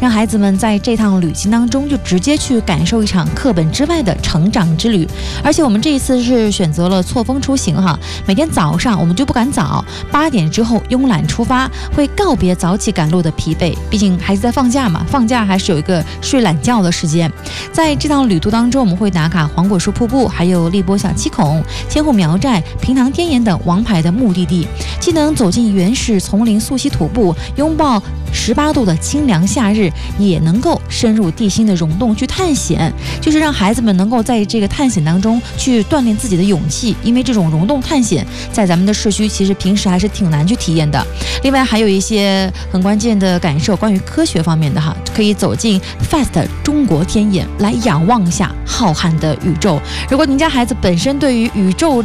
让孩子们在这趟旅行当中就直接去感受一场课本之外的成长之旅。而且我们这一次是选择了错峰出行哈，每天早上我们就不赶早，8点之后慵懒出发，会告别早起赶路的疲惫。毕竟孩子在放假嘛，放假还是有一个睡懒觉的时间。在这趟旅途当中，我们会打卡黄果树瀑布，还有荔波小七孔、千户苗寨、平塘天岩等王牌的目的地，既能走进原始丛林溯溪徒步，拥抱18度的清凉夏日，也能够深入地心的溶洞去探险，就是让孩子们能够在这个探险当中去锻炼自己的勇气。因为这种溶洞探险在咱们的市区其实平时还是挺难去体验的。另外还有一些很关键的感受，关于科学方面的哈，可以走进 FAST 中国天眼，来仰望一下浩瀚的宇宙。如果您家孩子本身对于宇宙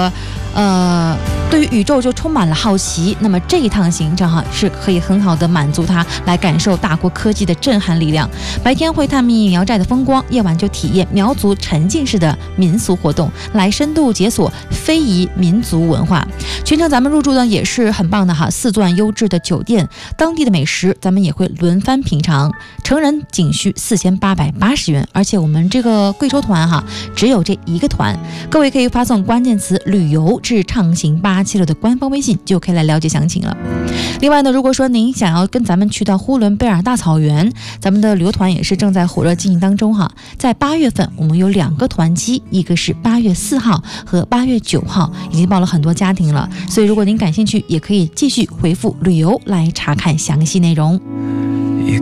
对于宇宙就充满了好奇，那么这一趟行程哈是可以很好的满足他来感受大国科技的震撼力量。白天会探秘苗寨的风光，夜晚就体验苗族沉浸式的民俗活动，来深度解锁非遗民族文化。全程咱们入住呢也是很棒的哈，4钻优质的酒店，当地的美食咱们也会轮番品尝。成人仅需4880元，而且我们这个贵州团哈只有这一个团，各位可以发送关键词旅游至畅行876的官方微信，就可以来了解详情了。另外呢，如果说您想要跟咱们去到呼伦贝尔大草原，咱们的旅游团也是正在火热进行当中哈。在8月份我们有2个团期，一个是8月4号和8月9号，已经报了很多家庭了，所以如果您感兴趣，也可以继续回复旅游来查看详细内容。